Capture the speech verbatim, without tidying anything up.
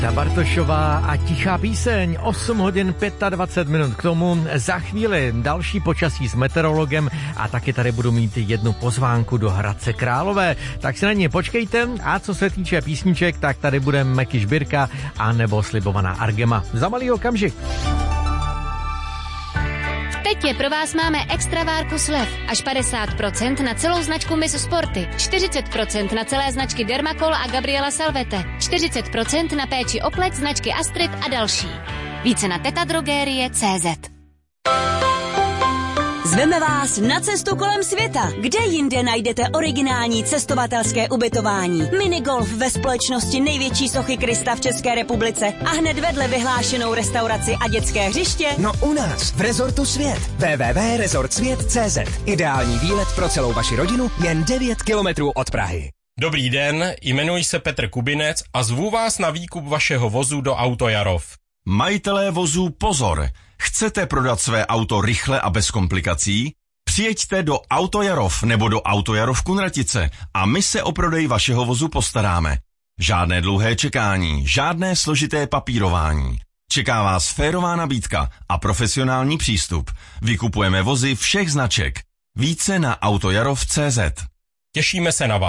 Ta Bartošová a Tichá píseň, osm hodin dvacet pět minut k tomu. Za chvíli další počasí s meteorologem a taky tady budu mít jednu pozvánku do Hradce Králové. Tak si na ně počkejte a co se týče písniček, tak tady bude Meky Žbírka a nebo slibovaná Argema. Za malý okamžik. Teď je pro vás máme extra várku slev. Až padesát procent na celou značku Miss Sporty. čtyřicet procent na celé značky Dermacol a Gabriela Salvete. čtyřicet procent na péči o pleť značky Astrid a další. Více na tetadrogerie tečka cé zet. Zveme vás na cestu kolem světa. Kde jinde najdete originální cestovatelské ubytování? Minigolf ve společnosti největší sochy Krista v České republice a hned vedle vyhlášenou restauraci a dětské hřiště? No u nás, v Rezortu Svět. w w w tečka rezort svět tečka cé zet. Ideální výlet pro celou vaši rodinu jen devět kilometrů od Prahy. Dobrý den, jmenuji se Petr Kubinec a zvu vás na výkup vašeho vozu do Auto Jarov. Majitelé vozů pozor! Chcete prodat své auto rychle a bez komplikací? Přijeďte do Auto Jarov nebo do Auto Jarov Kunratice a my se o prodej vašeho vozu postaráme. Žádné dlouhé čekání, žádné složité papírování. Čeká vás férová nabídka a profesionální přístup. Vykupujeme vozy všech značek. Více na autojarov tečka cé zet. Těšíme se na vás.